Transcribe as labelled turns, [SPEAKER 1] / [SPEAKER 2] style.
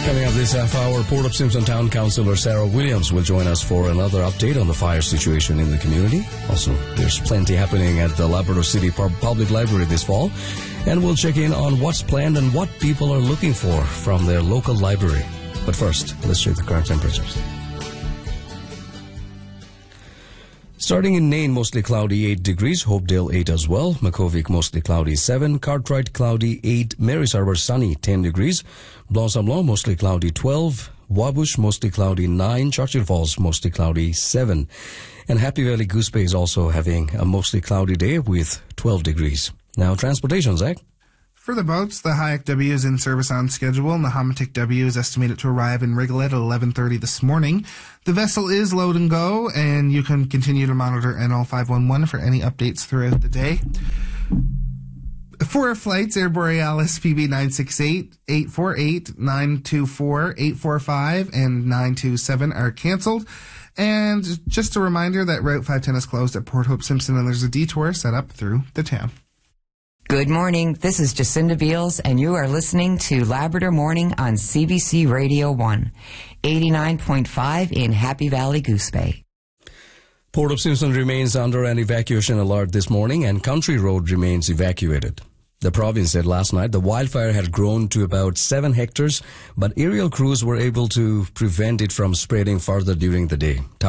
[SPEAKER 1] Coming up this half hour, Port of Simpson Town Councillor Sarah Williams will join us for another update on the fire situation in the community. Also, there's plenty happening at the Labrador City Public Library this fall. And we'll check in on what's planned and what people are looking for from their local library. But first, let's check the current temperatures. Starting in Nain, mostly cloudy 8 degrees, Hopedale 8 as well, Makhovik mostly cloudy 7, Cartwright cloudy 8, Marys Harbour sunny 10 degrees, Blanc-Sablon mostly cloudy 12, Wabush mostly cloudy 9, Churchill Falls mostly cloudy 7, and Happy Valley Goose Bay is also having a mostly cloudy day with 12 degrees. Now transportation, Zach.
[SPEAKER 2] For the boats, the Hayek W is in service on schedule, and the Homatic W is estimated to arrive in Rigolet at 11:30 this morning. The vessel is load and go, and you can continue to monitor NL 511 for any updates throughout the day. For flights, Air Borealis PB 968, 848, 924, 845, and 927 are canceled. And just a reminder that Route 510 is closed at Port Hope Simpson, and there's a detour set up through the town.
[SPEAKER 3] Good morning. This is Jacinda Beals, and you are listening to Labrador Morning on CBC Radio 1, 89.5 in Happy Valley Goose Bay.
[SPEAKER 1] Port of Simpson remains under an evacuation alert this morning, and Country Road remains evacuated. The province said last night the wildfire had grown to about 7 hectares, but aerial crews were able to prevent it from spreading further during the day.